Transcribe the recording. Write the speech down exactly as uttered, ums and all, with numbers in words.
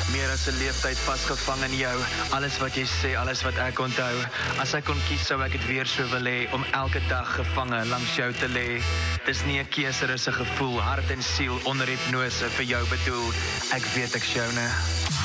Meer as 'n leeftyd vasgevang in jou. Alles wat jy sê, alles wat ek onthou. As ek kon kies, sou ek dit weer so wil hê, om elke dag gevange langs jou te lê. Dis nie 'n keuse, dis 'n gevoel, hart en siel onder hipnose vir jou bedoel. Ek weet ek's joune.